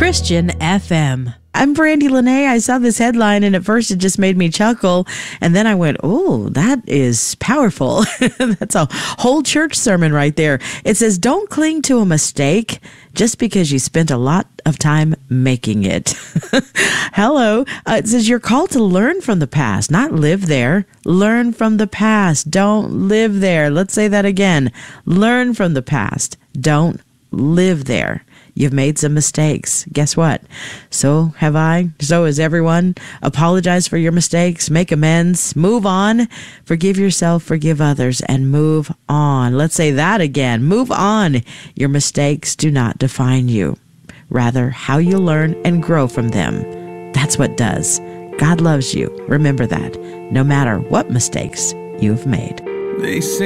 Christian FM. I'm Brandy Lene. I saw this headline and at first it just made me chuckle. And then I went, oh, that is powerful. That's a whole church sermon right there. It says, don't cling to a mistake just because you spent a lot of time making it. Hello. It says you're called to learn from the past, not live there. Learn from the past. Don't live there. Let's say that again. Learn from the past. Don't live there. You've made some mistakes. Guess what? So have I. So has everyone. Apologize for your mistakes. Make amends. Move on. Forgive yourself. Forgive others. And move on. Let's say that again. Move on. Your mistakes do not define you. Rather, how you learn and grow from them. That's what does. God loves you. Remember that. No matter what mistakes you've made. They say